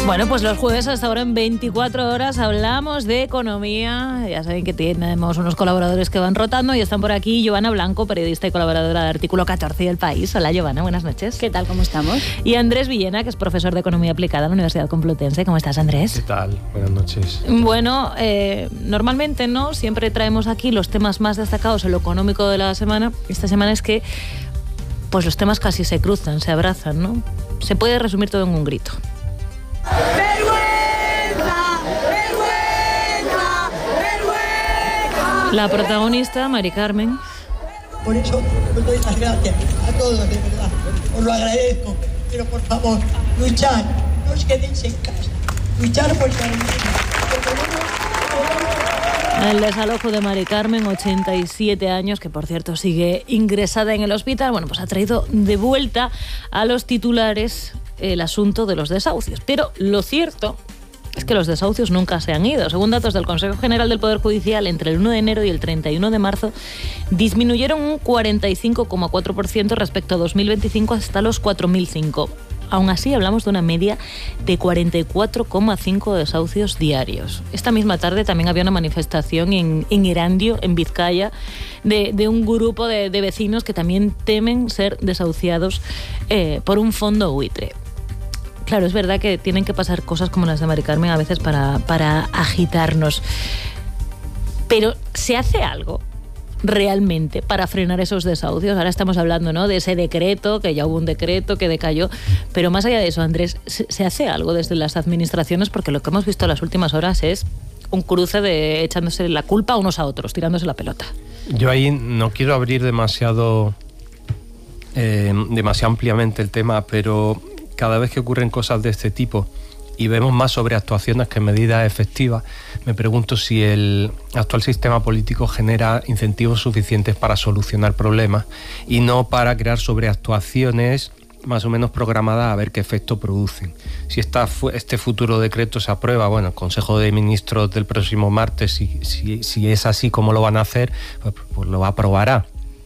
Bueno, pues los jueves hasta ahora en 24 horas hablamos de economía. Ya saben que tenemos unos colaboradores que van rotando y están por aquí Giovanna Blanco, periodista y colaboradora de Artículo 14 del País. Hola, Giovanna, buenas noches. ¿Qué tal? ¿Cómo estamos? Y Andrés Villena, que es profesor de Economía Aplicada en la Universidad Complutense. ¿Cómo estás, Andrés? ¿Qué tal? Buenas noches. Bueno, normalmente no siempre traemos aquí los temas más destacados en lo económico de la semana. Esta semana es que pues los temas casi se cruzan, se abrazan, ¿no? Se puede resumir todo en un grito. ¡Vergüenza! ¡Vergüenza! ¡Vergüenza! La protagonista, Mari Carmen. Por eso os doy las gracias a todos, de verdad. Os lo agradezco. Pero por favor, luchad. No os quedéis en casa. Luchar por la vida. El desalojo de Mari Carmen, 87 años, que por cierto sigue ingresada en el hospital, bueno, pues ha traído de vuelta a los titulares el asunto de los desahucios. Pero lo cierto es que los desahucios nunca se han ido. Según datos del Consejo General del Poder Judicial, entre el 1 de enero y el 31 de marzo disminuyeron un 45,4% respecto a 2025 hasta los 4.005. Aún así, hablamos de una media de 44,5 desahucios diarios. Esta misma tarde también había una manifestación en Erandio, en Vizcaya, de un grupo de vecinos que también temen ser desahuciados por un fondo buitre. Claro, es verdad que tienen que pasar cosas como las de Mari Carmen a veces para agitarnos. Pero ¿se hace algo realmente para frenar esos desahucios? Ahora estamos hablando, ¿no?, de ese decreto, que ya hubo un decreto que decayó, pero más allá de eso, Andrés, ¿se hace algo desde las administraciones? Porque lo que hemos visto en las últimas horas es un cruce de echándose la culpa unos a otros, tirándose la pelota. Yo ahí no quiero abrir demasiado ampliamente el tema, pero cada vez que ocurren cosas de este tipo y vemos más sobreactuaciones que medidas efectivas, me pregunto si el actual sistema político genera incentivos suficientes para solucionar problemas y no para crear sobreactuaciones más o menos programadas a ver qué efecto producen. Si este futuro decreto se aprueba, bueno, el Consejo de Ministros del próximo martes, si es así como lo van a hacer, pues lo aprobará.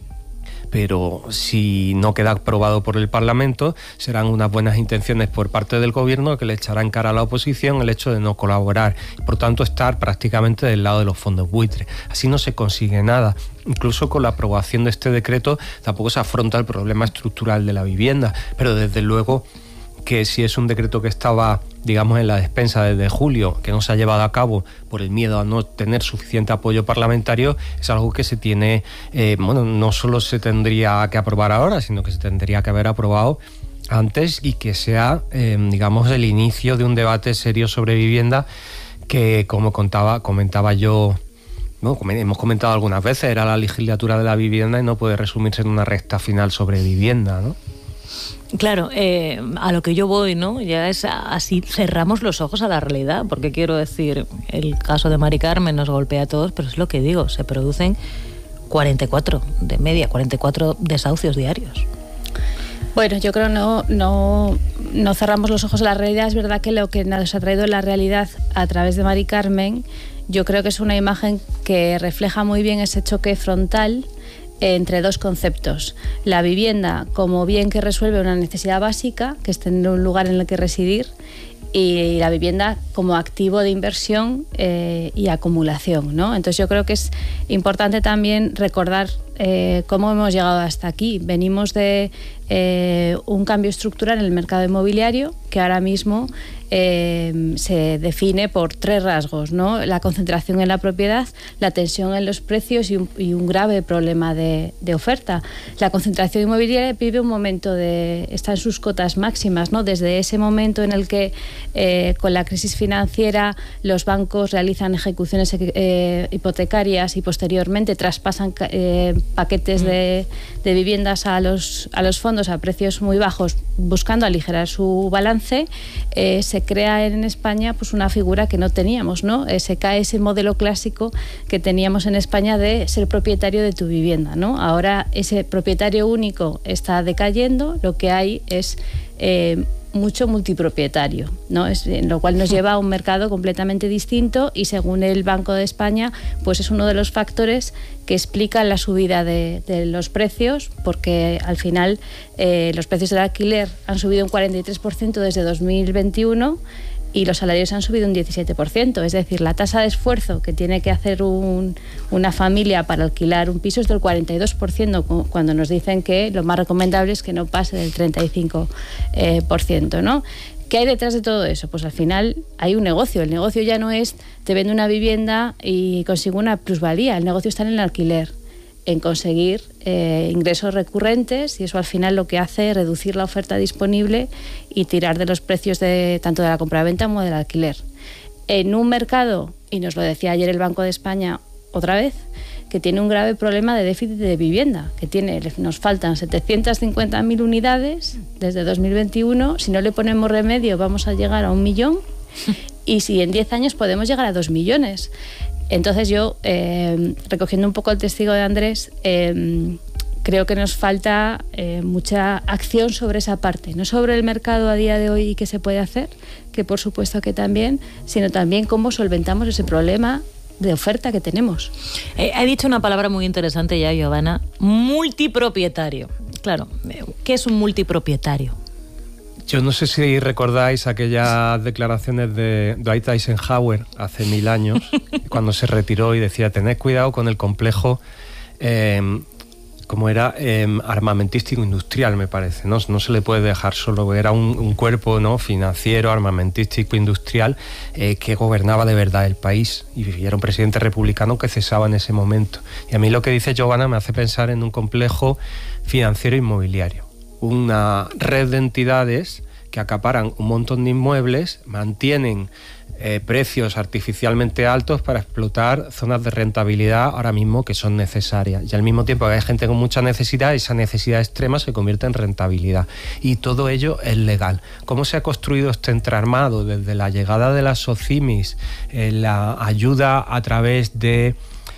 Pero si no queda aprobado por el Parlamento, serán unas buenas intenciones por parte del Gobierno que le echará en cara a la oposición el hecho de no colaborar y, por tanto, estar prácticamente del lado de los fondos buitres. Así no se consigue nada. Incluso con la aprobación de este decreto tampoco se afronta el problema estructural de la vivienda, pero desde luego que si es un decreto que estaba, digamos, en la despensa desde julio, que no se ha llevado a cabo por el miedo a no tener suficiente apoyo parlamentario, es algo que se tiene, no solo se tendría que aprobar ahora, sino que se tendría que haber aprobado antes y que sea, digamos, el inicio de un debate serio sobre vivienda que, como comentaba yo, hemos comentado algunas veces, era la legislatura de la vivienda y no puede resumirse en una recta final sobre vivienda, ¿no? Claro, a lo que yo voy, ¿no?, ya es así, cerramos los ojos a la realidad, porque quiero decir, el caso de Mari Carmen nos golpea a todos, pero es lo que digo, se producen 44 desahucios diarios. Bueno, yo creo no cerramos los ojos a la realidad. Es verdad que lo que nos ha traído la realidad a través de Mari Carmen, yo creo que es una imagen que refleja muy bien ese choque frontal entre dos conceptos: la vivienda como bien que resuelve una necesidad básica, que es tener un lugar en el que residir, y la vivienda como activo de inversión y acumulación, ¿no? Entonces yo creo que es importante también recordar cómo hemos llegado hasta aquí. Venimos de un cambio estructural en el mercado inmobiliario que ahora mismo se define por tres rasgos, ¿no? La concentración en la propiedad, la tensión en los precios y un grave problema de oferta. La concentración inmobiliaria vive un momento está en sus cotas máximas, ¿no? Desde ese momento en el que con la crisis financiera los bancos realizan ejecuciones hipotecarias y posteriormente traspasan paquetes de viviendas a los fondos a precios muy bajos, buscando aligerar su balance, se crea en España pues una figura que no teníamos, ¿no? Se cae ese modelo clásico que teníamos en España de ser propietario de tu vivienda, ¿no? Ahora ese propietario único está decayendo, lo que hay es mucho multipropietario, ¿no? Lo cual nos lleva a un mercado completamente distinto y, según el Banco de España, pues es uno de los factores que explica la subida de los precios, porque al final los precios del alquiler han subido un 43% desde 2021, y los salarios han subido un 17%. Es decir, la tasa de esfuerzo que tiene que hacer una familia para alquilar un piso es del 42%, cuando nos dicen que lo más recomendable es que no pase del 35%, ¿no? ¿Qué hay detrás de todo eso? Pues al final hay un negocio. El negocio ya no es te vendo una vivienda y consigo una plusvalía. El negocio está en el alquiler, en conseguir ingresos recurrentes, y eso al final lo que hace es reducir la oferta disponible y tirar de los precios tanto de la compraventa como del alquiler. En un mercado, y nos lo decía ayer el Banco de España otra vez, que tiene un grave problema de déficit de vivienda, nos faltan 750.000 unidades desde 2021, si no le ponemos remedio vamos a llegar a 1 millón, y si en 10 años podemos llegar a 2 millones. Entonces yo, recogiendo un poco el testigo de Andrés, creo que nos falta mucha acción sobre esa parte, no sobre el mercado a día de hoy y qué se puede hacer, que por supuesto que también, sino también cómo solventamos ese problema de oferta que tenemos. Ha dicho una palabra muy interesante ya, Giovanna, multipropietario. Claro, ¿qué es un multipropietario? Yo no sé si recordáis aquellas declaraciones de Dwight Eisenhower hace 1000 años, cuando se retiró y decía, tened cuidado con el complejo, como era armamentístico industrial, me parece, ¿no? No se le puede dejar solo, era un cuerpo, ¿no?, financiero, armamentístico industrial, que gobernaba de verdad el país, y era un presidente republicano que cesaba en ese momento. Y a mí lo que dice Giovanna me hace pensar en un complejo financiero inmobiliario, una red de entidades que acaparan un montón de inmuebles, mantienen precios artificialmente altos para explotar zonas de rentabilidad ahora mismo que son necesarias. Y al mismo tiempo que hay gente con mucha necesidad, esa necesidad extrema se convierte en rentabilidad. Y todo ello es legal. ¿Cómo se ha construido este entramado desde la llegada de las SOCIMIs, la ayuda a través de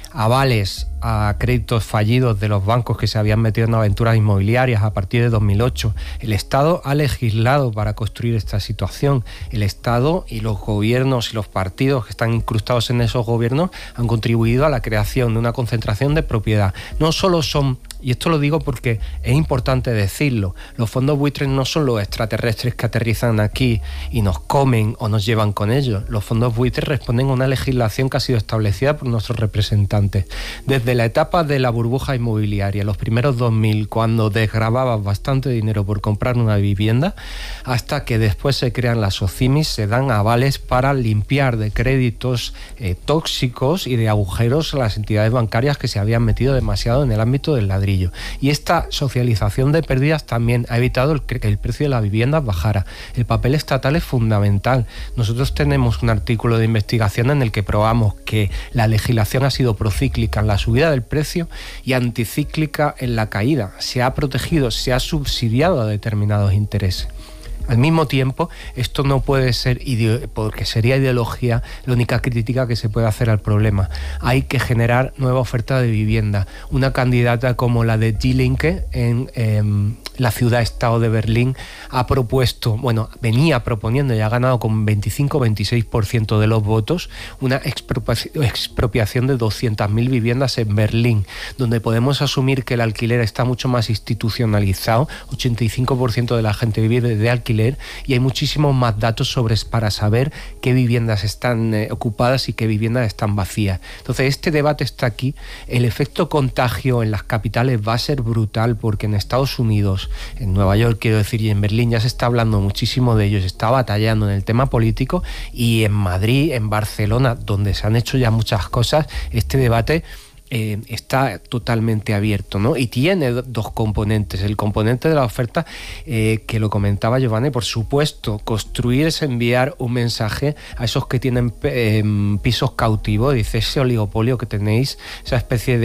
avales a créditos fallidos de los bancos que se habían metido en aventuras inmobiliarias a partir de 2008. El Estado ha legislado para construir esta situación. El Estado y los gobiernos y los partidos que están incrustados en esos gobiernos han contribuido a la creación de una concentración de propiedad. No solo son, y esto lo digo porque es importante decirlo, los fondos buitres no son los extraterrestres que aterrizan aquí y nos comen o nos llevan con ellos. Los fondos buitres responden a una legislación que ha sido establecida por nuestros representantes. Desde la etapa de la burbuja inmobiliaria, los primeros 2000, cuando desgravabas bastante dinero por comprar una vivienda, hasta que después se crean las SOCIMIs, se dan avales para limpiar de créditos tóxicos y de agujeros a las entidades bancarias que se habían metido demasiado en el ámbito del ladrillo. Y esta socialización de pérdidas también ha evitado que el precio de la vivienda bajara. El papel estatal es fundamental. Nosotros tenemos un artículo de investigación en el que probamos que la legislación ha sido procíclica en la subida del precio y anticíclica en la caída. Se ha protegido, se ha subsidiado a determinados intereses. Al mismo tiempo, esto no puede ser, porque sería ideología, la única crítica que se puede hacer al problema. Hay que generar nueva oferta de vivienda. Una candidata como la de Die Linke en la ciudad-estado de Berlín ha propuesto, venía proponiendo y ha ganado con 25-26% de los votos, una expropiación de 200.000 viviendas en Berlín, donde podemos asumir que el alquiler está mucho más institucionalizado, 85% de la gente vive de alquiler, y hay muchísimos más datos para saber qué viviendas están ocupadas y qué viviendas están vacías. Entonces este debate está aquí. El efecto contagio en las capitales va a ser brutal, porque en Estados Unidos, en Nueva York quiero decir, y en Berlín ya se está hablando muchísimo de ello, se está batallando en el tema político, y en Madrid, en Barcelona, donde se han hecho ya muchas cosas, este debate está totalmente abierto, ¿no? Y tiene dos componentes. El componente de la oferta, que lo comentaba Giovanni, por supuesto, construir es enviar un mensaje a esos que tienen pisos cautivos, dice, ese oligopolio que tenéis, esa especie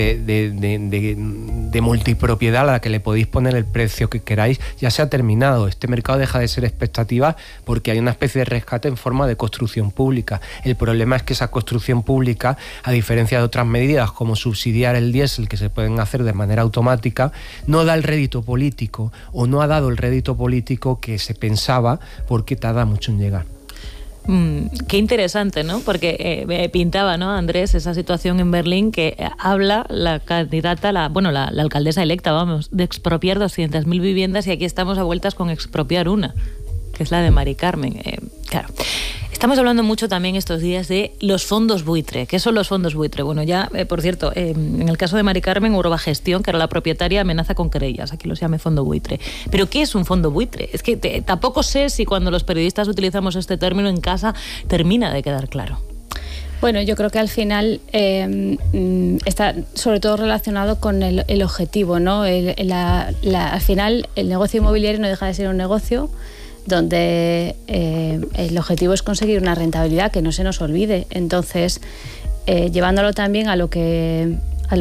de multipropiedad a la que le podéis poner el precio que queráis, ya se ha terminado. Este mercado deja de ser expectativa porque hay una especie de rescate en forma de construcción pública. El problema es que esa construcción pública, a diferencia de otras medidas como subsidiar el diésel, que se pueden hacer de manera automática, no da el rédito político, o no ha dado el rédito político que se pensaba, porque tarda mucho en llegar. Qué interesante, ¿no? Porque pintaba, ¿no, Andrés, esa situación en Berlín que habla la candidata, la alcaldesa electa, de expropiar 200.000 viviendas, y aquí estamos a vueltas con expropiar una, que es la de Mari Carmen. Claro. Estamos hablando mucho también estos días de los fondos buitre. ¿Qué son los fondos buitre? Bueno, ya, por cierto, en el caso de Mari Carmen, Urbagestión, que era la propietaria, amenaza con querellas. Aquí los llame fondo buitre. ¿Pero qué es un fondo buitre? Es que tampoco sé si cuando los periodistas utilizamos este término en casa termina de quedar claro. Bueno, yo creo que al final está sobre todo relacionado con el objetivo, ¿no? Al final el negocio inmobiliario no deja de ser un negocio donde el objetivo es conseguir una rentabilidad, que no se nos olvide. Entonces, llevándolo también a lo que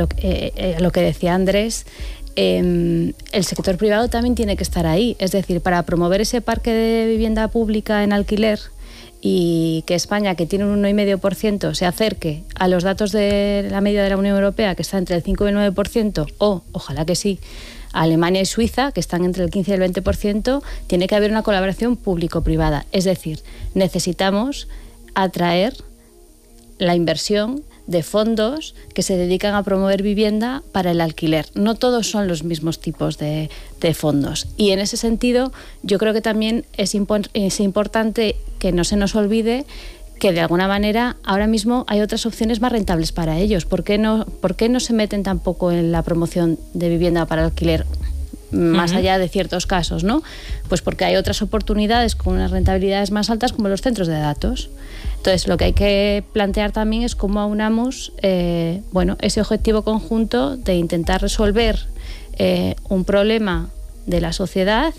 decía Andrés, el sector privado también tiene que estar ahí. Es decir, para promover ese parque de vivienda pública en alquiler y que España, que tiene un 1,5%, se acerque a los datos de la media de la Unión Europea, que está entre el 5 y el 9%, o, ojalá que sí, Alemania y Suiza, que están entre el 15 y el 20%, tiene que haber una colaboración público-privada. Es decir, necesitamos atraer la inversión de fondos que se dedican a promover vivienda para el alquiler. No todos son los mismos tipos de fondos. Y en ese sentido, yo creo que también es importante que no se nos olvide que de alguna manera ahora mismo hay otras opciones más rentables para ellos. ¿Por qué no se meten tampoco en la promoción de vivienda para alquiler? Más allá de ciertos casos, ¿no? Pues porque hay otras oportunidades con unas rentabilidades más altas, como los centros de datos. Entonces, lo que hay que plantear también es cómo aunamos ese objetivo conjunto de intentar resolver un problema de la sociedad,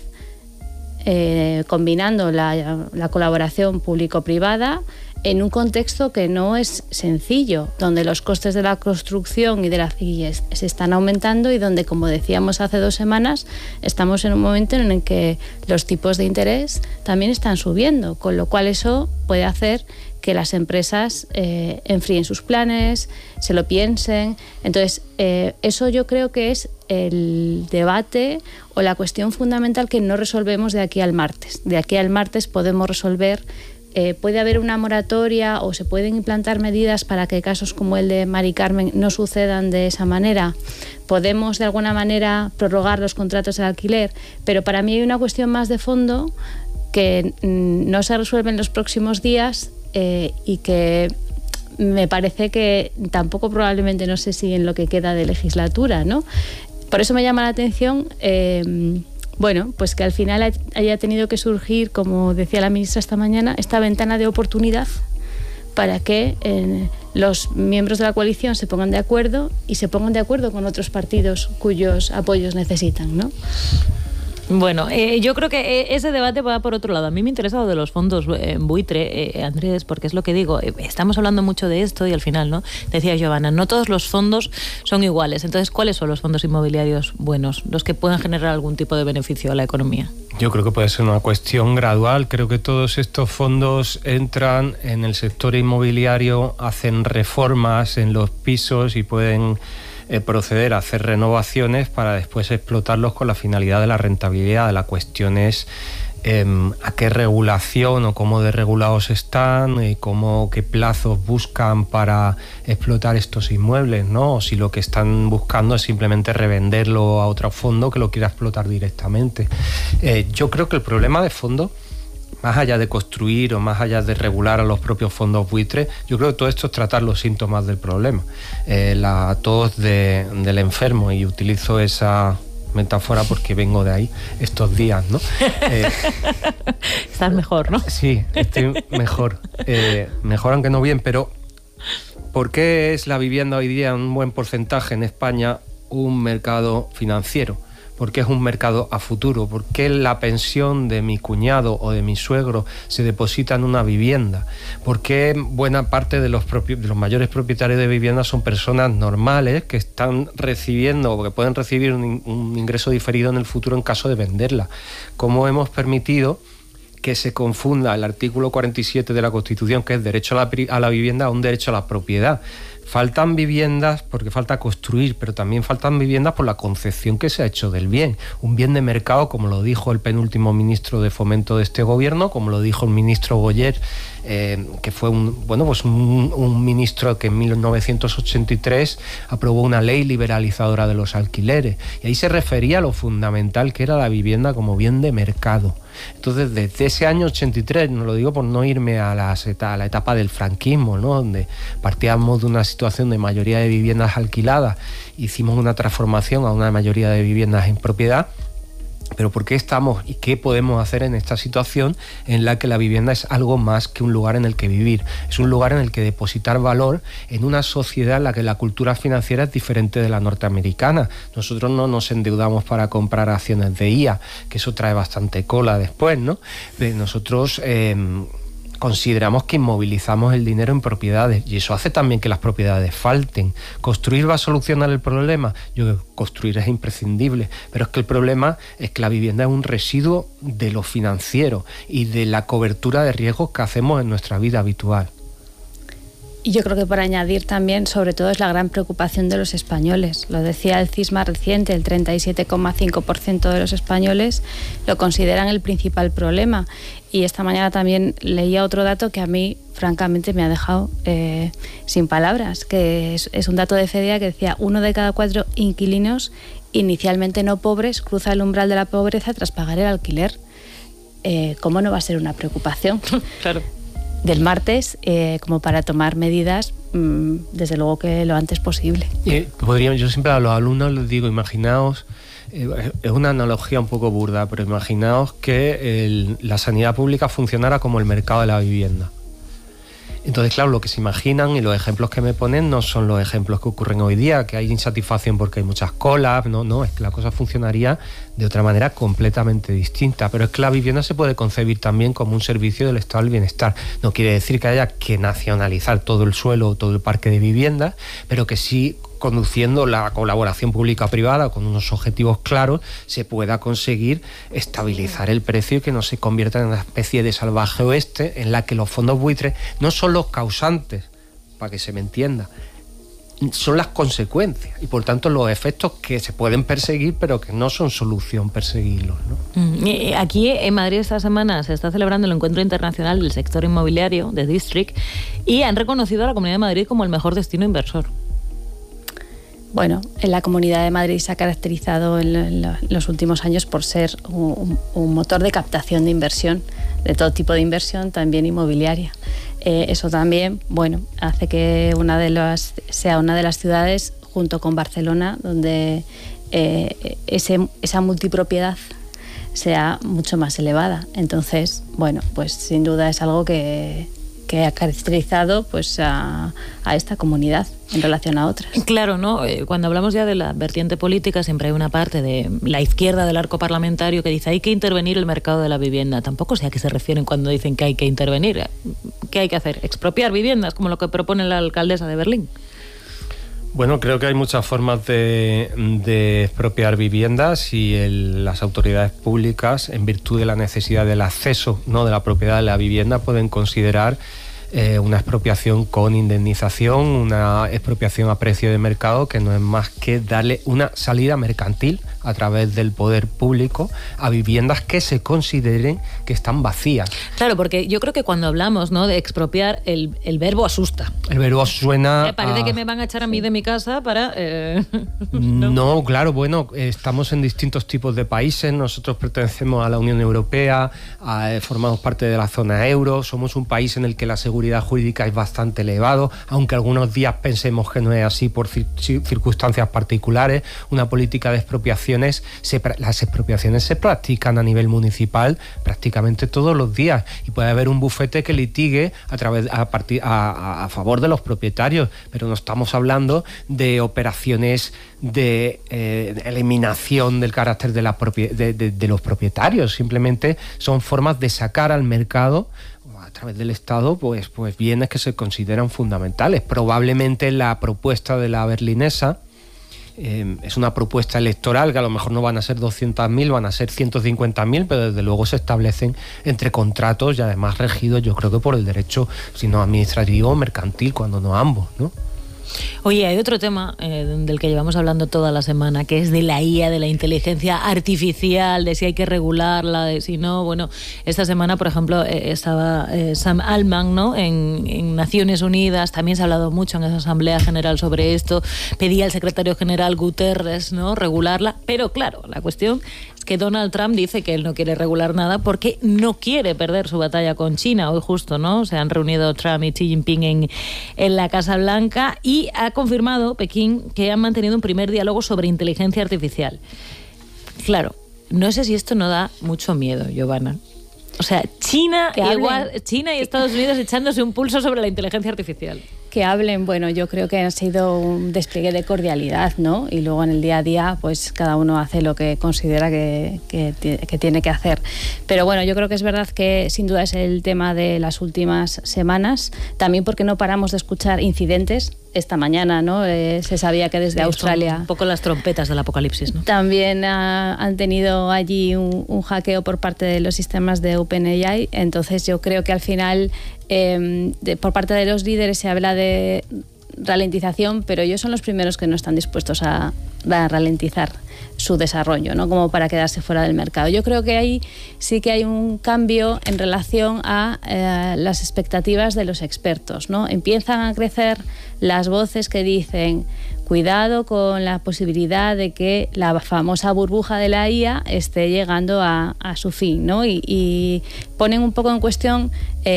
combinando la colaboración público-privada en un contexto que no es sencillo, donde los costes de la construcción se están aumentando y donde, como decíamos hace 2 semanas, estamos en un momento en el que los tipos de interés también están subiendo, con lo cual eso puede hacer que las empresas enfríen sus planes, se lo piensen. Entonces, eso yo creo que es el debate o la cuestión fundamental que no resolvemos de aquí al martes. De aquí al martes podemos resolver, puede haber una moratoria o se pueden implantar medidas para que casos como el de Mari Carmen no sucedan de esa manera. Podemos de alguna manera prorrogar los contratos de alquiler, pero para mí hay una cuestión más de fondo que no se resuelve en los próximos días y que me parece que tampoco probablemente, no sé si en lo que queda de legislatura, ¿no? Por eso me llama la atención pues que al final haya tenido que surgir, como decía la ministra esta mañana, esta ventana de oportunidad para que los miembros de la coalición se pongan de acuerdo y se pongan de acuerdo con otros partidos cuyos apoyos necesitan, ¿no? Bueno, yo creo que ese debate va por otro lado. A mí me interesa lo de los fondos buitre, Andrés, porque es lo que digo, estamos hablando mucho de esto y al final, ¿no? Decía Giovanna, no todos los fondos son iguales. Entonces, ¿cuáles son los fondos inmobiliarios buenos, los que puedan generar algún tipo de beneficio a la economía? Yo creo que puede ser una cuestión gradual. Creo que todos estos fondos entran en el sector inmobiliario, hacen reformas en los pisos y pueden proceder a hacer renovaciones para después explotarlos con la finalidad de la rentabilidad. La cuestión es a qué regulación o cómo desregulados están, qué plazos buscan para explotar estos inmuebles, ¿no? O si lo que están buscando es simplemente revenderlo a otro fondo que lo quiera explotar directamente. Yo creo que el problema de fondo, más allá de construir o más allá de regular a los propios fondos buitres, yo creo que todo esto es tratar los síntomas del problema. La tos del enfermo, y utilizo esa metáfora porque vengo de ahí estos días, ¿no? Estás mejor, ¿no? Sí, estoy mejor. Mejor aunque no bien, pero ¿por qué es la vivienda hoy día un buen porcentaje en España un mercado financiero? ¿Por qué es un mercado a futuro? ¿Por qué la pensión de mi cuñado o de mi suegro se deposita en una vivienda? ¿Por qué buena parte de los mayores propietarios de viviendas son personas normales que están recibiendo o que pueden recibir un ingreso diferido en el futuro en caso de venderla? ¿Cómo hemos permitido que se confunda el artículo 47 de la Constitución, que es derecho a la vivienda, a un derecho a la propiedad? Faltan viviendas porque falta construir, pero también faltan viviendas por la concepción que se ha hecho del bien. Un bien de mercado, como lo dijo el penúltimo ministro de Fomento de este gobierno, como lo dijo el ministro Boyer, que fue un ministro que en 1983 aprobó una ley liberalizadora de los alquileres. Y ahí se refería a lo fundamental que era la vivienda como bien de mercado. Entonces, desde ese año 83, no lo digo por no irme a la etapa del franquismo, ¿no? Donde partíamos de una situación de mayoría de viviendas alquiladas, hicimos una transformación a una mayoría de viviendas en propiedad. Pero ¿por qué estamos y qué podemos hacer en esta situación en la que la vivienda es algo más que un lugar en el que vivir? Es un lugar en el que depositar valor en una sociedad en la que la cultura financiera es diferente de la norteamericana. Nosotros no nos endeudamos para comprar acciones de IA, que eso trae bastante cola después, ¿no? Nosotros consideramos que inmovilizamos el dinero en propiedades y eso hace también que las propiedades falten. ¿Construir va a solucionar el problema? Yo creo que construir es imprescindible, pero es que el problema es que la vivienda es un residuo de lo financiero y de la cobertura de riesgos que hacemos en nuestra vida habitual. Y yo creo que por añadir también, sobre todo, es la gran preocupación de los españoles. Lo decía el CISMA reciente, el 37,5% de los españoles lo consideran el principal problema. Y esta mañana también leía otro dato que a mí, francamente, me ha dejado sin palabras, que es un dato de FEDEA que decía 1 de cada 4 inquilinos inicialmente no pobres cruza el umbral de la pobreza tras pagar el alquiler. ¿Cómo no va a ser una preocupación? Claro. Del martes, como para tomar medidas, desde luego que lo antes posible. Yo siempre a los alumnos les digo, imaginaos, es una analogía un poco burda, pero imaginaos que la sanidad pública funcionara como el mercado de la vivienda. Entonces, claro, lo que se imaginan y los ejemplos que me ponen no son los ejemplos que ocurren hoy día, que hay insatisfacción porque hay muchas colas, no, es que la cosa funcionaría de otra manera completamente distinta. Pero es que la vivienda se puede concebir también como un servicio del estado del bienestar. No quiere decir que haya que nacionalizar todo el suelo o todo el parque de viviendas, pero que sí, conduciendo la colaboración pública-privada con unos objetivos claros, se pueda conseguir estabilizar el precio y que no se convierta en una especie de salvaje oeste en la que los fondos buitres no son los causantes, para que se me entienda, son las consecuencias y por tanto los efectos que se pueden perseguir pero que no son solución perseguirlos, ¿no? Aquí en Madrid esta semana se está celebrando el Encuentro Internacional del Sector Inmobiliario de District y han reconocido a la Comunidad de Madrid como el mejor destino inversor. Bueno, en la Comunidad de Madrid se ha caracterizado en los últimos años por ser un motor de captación de inversión, de todo tipo de inversión, también inmobiliaria. Eso también, bueno, hace que sea una de las ciudades, junto con Barcelona, donde esa multipropiedad sea mucho más elevada. Entonces, bueno, pues sin duda es algo que ha caracterizado pues a esta comunidad en relación a otras. Claro, ¿no? Cuando hablamos ya de la vertiente política, siempre hay una parte de la izquierda del arco parlamentario que dice hay que intervenir el mercado de la vivienda. Tampoco sé a qué se refieren cuando dicen que hay que intervenir. ¿Qué hay que hacer? ¿Expropiar viviendas, como lo que propone la alcaldesa de Berlín? Bueno, creo que hay muchas formas de expropiar viviendas y las autoridades públicas, en virtud de la necesidad del acceso, ¿no?, de la propiedad de la vivienda, pueden considerar una expropiación con indemnización, una expropiación a precio de mercado, que no es más que darle una salida mercantil a través del poder público a viviendas que se consideren que están vacías. Claro, porque yo creo que cuando hablamos, ¿no?, de expropiar, el verbo asusta. El verbo suena... parece que me van a echar a mí de mi casa para... No, claro, bueno, estamos en distintos tipos de países, nosotros pertenecemos a la Unión Europea, formamos parte de la zona euro, somos un país en el que la seguridad jurídica es bastante elevado, aunque algunos días pensemos que no es así por circunstancias particulares. Una política de expropiaciones, las expropiaciones se practican a nivel municipal prácticamente todos los días y puede haber un bufete que litigue a favor de los propietarios, pero no estamos hablando de operaciones de eliminación del carácter de los propietarios. Simplemente son formas de sacar al mercado a través del Estado pues bienes que se consideran fundamentales. Probablemente la propuesta de la berlinesa es una propuesta electoral que a lo mejor no van a ser 200.000, van a ser 150.000, pero desde luego se establecen entre contratos y además regidos, yo creo que por el derecho, si no administrativo o mercantil, cuando no ambos, ¿no? Oye, hay otro tema del que llevamos hablando toda la semana, que es de la IA, de la inteligencia artificial, de si hay que regularla, de si no. Bueno, esta semana, por ejemplo, estaba Sam Altman, ¿no?, en Naciones Unidas. También se ha hablado mucho en esa Asamblea General sobre esto. Pedía al secretario general Guterres, ¿no?, regularla. Pero claro, la cuestión que Donald Trump dice que él no quiere regular nada porque no quiere perder su batalla con China. Hoy justo, ¿no? Se han reunido Trump y Xi Jinping en la Casa Blanca y ha confirmado Pekín que han mantenido un primer diálogo sobre inteligencia artificial. Claro, no sé si esto no da mucho miedo, Giovanna. O sea, China y Estados Unidos echándose un pulso sobre la inteligencia artificial. Que hablen, bueno, yo creo que ha sido un despliegue de cordialidad, ¿no? Y luego en el día a día, pues cada uno hace lo que considera que tiene que hacer. Pero bueno, yo creo que es verdad que sin duda es el tema de las últimas semanas, también porque no paramos de escuchar incidentes. Esta mañana, ¿no? Se sabía que desde Australia... Un poco las trompetas del apocalipsis, ¿no? También han tenido allí un hackeo por parte de los sistemas de OpenAI. Entonces yo creo que al final, por parte de los líderes se habla de ralentización, pero ellos son los primeros que no están dispuestos a ralentizar su desarrollo, ¿no? Como para quedarse fuera del mercado. Yo creo que ahí sí que hay un cambio en relación a las expectativas de los expertos, ¿no? Empiezan a crecer las voces que dicen cuidado con la posibilidad de que la famosa burbuja de la IA esté llegando a su fin, ¿no? Y ponen un poco en cuestión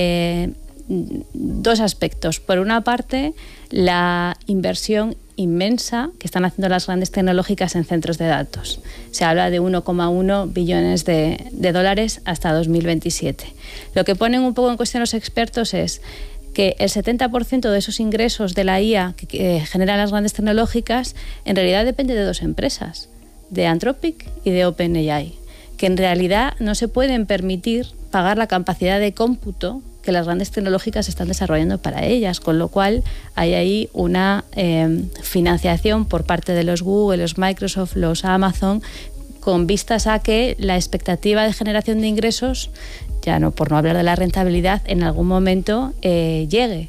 dos aspectos. Por una parte, la inversión inmensa que están haciendo las grandes tecnológicas en centros de datos. Se habla de 1,1 billones de dólares hasta 2027. Lo que ponen un poco en cuestión los expertos es que el 70% de esos ingresos de la IA que generan las grandes tecnológicas en realidad depende de dos empresas, de Anthropic y de OpenAI, que en realidad no se pueden permitir pagar la capacidad de cómputo que las grandes tecnológicas están desarrollando para ellas, con lo cual hay ahí una financiación por parte de los Google, los Microsoft, los Amazon, con vistas a que la expectativa de generación de ingresos, ya no por no hablar de la rentabilidad, en algún momento llegue.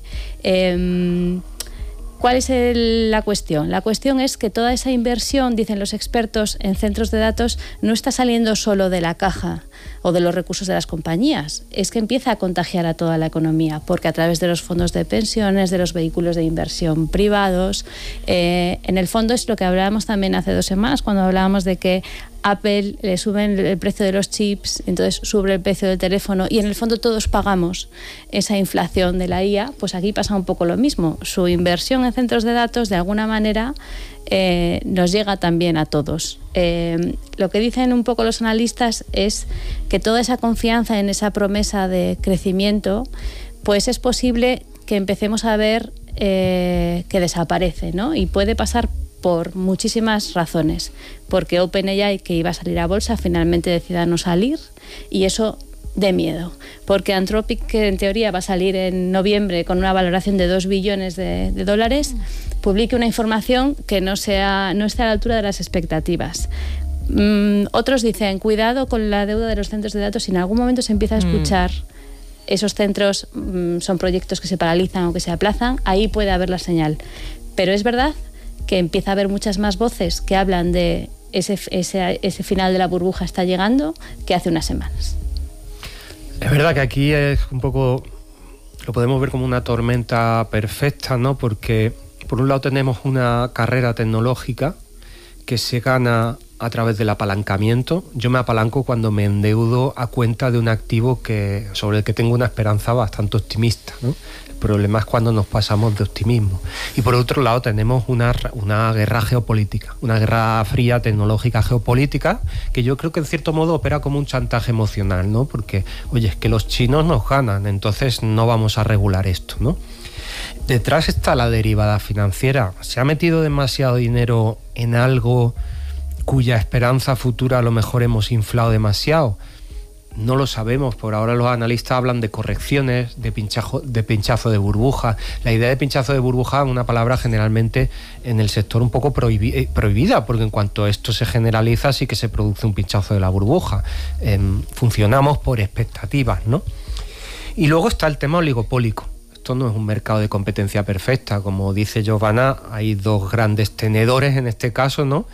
¿Cuál es la cuestión? La cuestión es que toda esa inversión, dicen los expertos en centros de datos, no está saliendo solo de la caja o de los recursos de las compañías, es que empieza a contagiar a toda la economía, porque a través de los fondos de pensiones, de los vehículos de inversión privados, en el fondo es lo que hablábamos también hace 2 semanas, cuando hablábamos de que Apple le suben el precio de los chips, entonces sube el precio del teléfono y en el fondo todos pagamos esa inflación de la IA, pues aquí pasa un poco lo mismo. Su inversión en centros de datos de alguna manera nos llega también a todos. Lo que dicen un poco los analistas es que toda esa confianza en esa promesa de crecimiento, pues es posible que empecemos a ver que desaparece, ¿no? Y puede pasar por muchísimas razones, porque OpenAI, que iba a salir a bolsa, finalmente decida no salir, y eso de miedo, porque Anthropic, que en teoría va a salir en noviembre con una valoración de 2 billones de dólares, publique una información que no esté a la altura de las expectativas. Otros dicen, cuidado con la deuda de los centros de datos, si en algún momento se empieza a escuchar esos centros son proyectos que se paralizan o que se aplazan, ahí puede haber la señal. Pero es verdad que empieza a haber muchas más voces que hablan de ese final de la burbuja está llegando que hace unas semanas. Es verdad que aquí es un poco, lo podemos ver como una tormenta perfecta, ¿no? Porque por un lado tenemos una carrera tecnológica que se gana a través del apalancamiento. Yo me apalanco cuando me endeudo a cuenta de un activo sobre el que tengo una esperanza bastante optimista, ¿no? El problema es cuando nos pasamos de optimismo. Y por otro lado tenemos una guerra geopolítica, una guerra fría tecnológica geopolítica, que yo creo que en cierto modo opera como un chantaje emocional, ¿no? Porque, oye, es que los chinos nos ganan, entonces no vamos a regular esto, ¿no? Detrás está la derivada financiera. Se ha metido demasiado dinero en algo cuya esperanza futura a lo mejor hemos inflado demasiado. No lo sabemos, por ahora los analistas hablan de correcciones, de pinchazo de burbuja. La idea de pinchazo de burbuja es una palabra generalmente en el sector un poco prohibida, porque en cuanto esto se generaliza sí que se produce un pinchazo de la burbuja. Funcionamos por expectativas, ¿no? Y luego está el tema oligopólico. Esto no es un mercado de competencia perfecta, como dice Giovanna, hay 2 grandes tenedores en este caso, ¿no?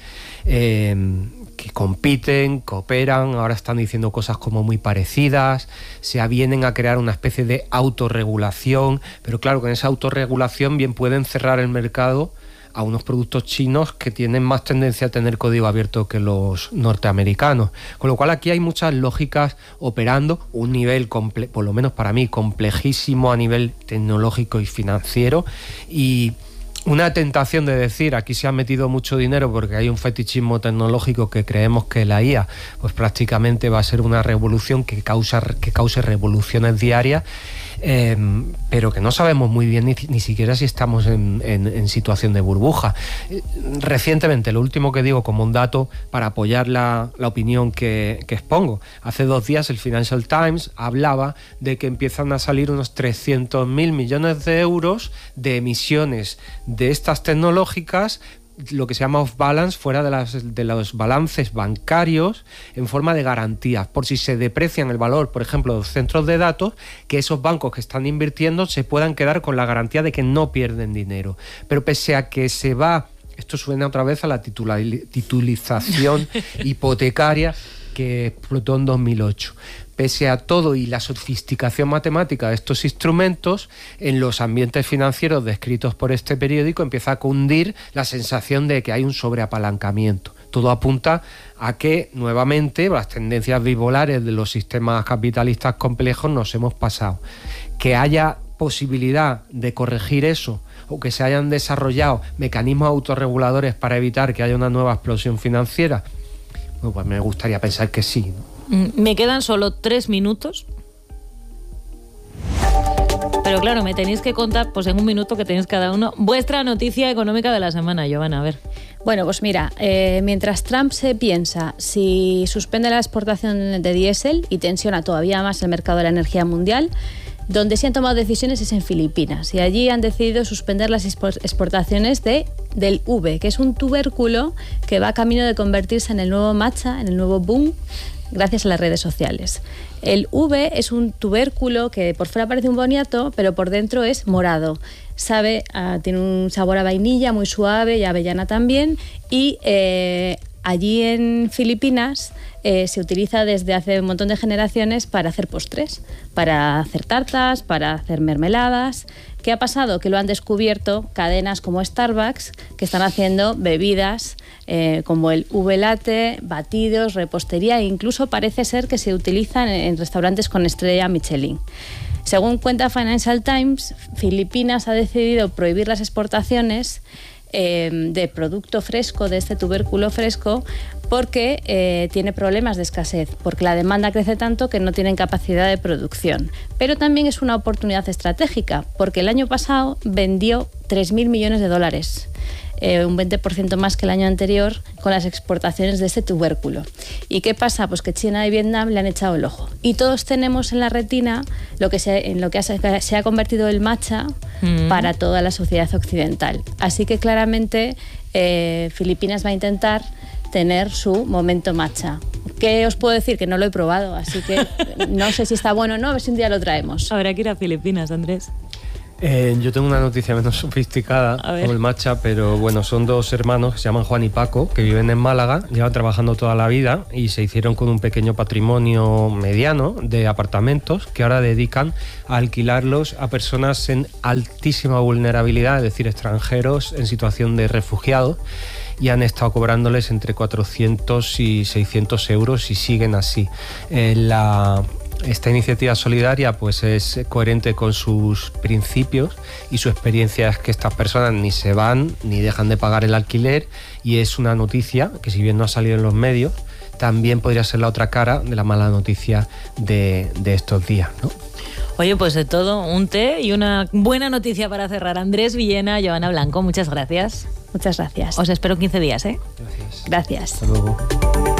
Que compiten, cooperan, ahora están diciendo cosas como muy parecidas, se avienen a crear una especie de autorregulación, pero claro, con esa autorregulación bien pueden cerrar el mercado a unos productos chinos que tienen más tendencia a tener código abierto que los norteamericanos. Con lo cual aquí hay muchas lógicas operando, un nivel, por lo menos para mí, complejísimo a nivel tecnológico y financiero, y una tentación de decir aquí se ha metido mucho dinero porque hay un fetichismo tecnológico que creemos que la IA pues prácticamente va a ser una revolución que cause revoluciones diarias, pero que no sabemos muy bien ni siquiera si estamos en situación de burbuja. Recientemente, lo último que digo como un dato para apoyar la opinión que expongo, hace 2 días el Financial Times hablaba de que empiezan a salir unos 300.000 millones de euros de emisiones de estas tecnológicas, lo que se llama off-balance, fuera de los balances bancarios, en forma de garantías, por si se deprecian el valor, por ejemplo, de los centros de datos, que esos bancos que están invirtiendo se puedan quedar con la garantía de que no pierden dinero. Pero pese a que se va, esto suena otra vez a la titulización hipotecaria que explotó en 2008. Pese a todo y la sofisticación matemática de estos instrumentos, en los ambientes financieros descritos por este periódico empieza a cundir la sensación de que hay un sobreapalancamiento. Todo apunta a que, nuevamente, las tendencias bipolares de los sistemas capitalistas complejos nos hemos pasado. Que haya posibilidad de corregir eso o que se hayan desarrollado mecanismos autorreguladores para evitar que haya una nueva explosión financiera, bueno, pues me gustaría pensar que sí, ¿no? Me quedan solo 3 minutos. Pero claro, me tenéis que contar, pues en un minuto que tenéis cada uno, vuestra noticia económica de la semana, Giovanna, a ver. Bueno, pues mira, mientras Trump se piensa si suspende la exportación de diésel y tensiona todavía más el mercado de la energía mundial, donde se han tomado decisiones es en Filipinas, y allí han decidido suspender las exportaciones del ube, que es un tubérculo que va camino de convertirse en el nuevo matcha, en el nuevo boom, gracias a las redes sociales. El ube es un tubérculo que por fuera parece un boniato, pero por dentro es morado. Tiene un sabor a vainilla muy suave y avellana también, y allí en Filipinas se utiliza desde hace un montón de generaciones para hacer postres, para hacer tartas, para hacer mermeladas. ¿Qué ha pasado? Que lo han descubierto cadenas como Starbucks, que están haciendo bebidas como el ube latte, batidos, repostería, e incluso parece ser que se utilizan en restaurantes con estrella Michelin. Según cuenta Financial Times, Filipinas ha decidido prohibir las exportaciones de producto fresco, de este tubérculo fresco, porque tiene problemas de escasez, porque la demanda crece tanto que no tienen capacidad de producción. Pero también es una oportunidad estratégica, porque el año pasado vendió 3.000 millones de dólares, un 20% más que el año anterior, con las exportaciones de este tubérculo. ¿Y qué pasa? Pues que China y Vietnam le han echado el ojo. Y todos tenemos en la retina en lo que se ha convertido el matcha para toda la sociedad occidental. Así que claramente Filipinas va a intentar tener su momento matcha. ¿Qué os puedo decir? Que no lo he probado, así que no sé si está bueno o no, a ver si un día lo traemos. Habrá que ir a Filipinas, Andrés. Yo tengo una noticia menos sofisticada con el matcha, pero bueno, son 2 hermanos que se llaman Juan y Paco, que viven en Málaga, llevan trabajando toda la vida y se hicieron con un pequeño patrimonio mediano de apartamentos que ahora dedican a alquilarlos a personas en altísima vulnerabilidad, es decir, extranjeros en situación de refugiados, y han estado cobrándoles entre 400 y 600 euros y siguen así. Esta iniciativa solidaria pues es coherente con sus principios, y su experiencia es que estas personas ni se van ni dejan de pagar el alquiler, y es una noticia que, si bien no ha salido en los medios, también podría ser la otra cara de la mala noticia de estos días, ¿no? Oye, pues de todo, un té y una buena noticia para cerrar. Andrés Villena, Giovanna Blanco, muchas gracias. Muchas gracias. Os espero en 15 días, ¿eh? Gracias. Gracias. Hasta luego.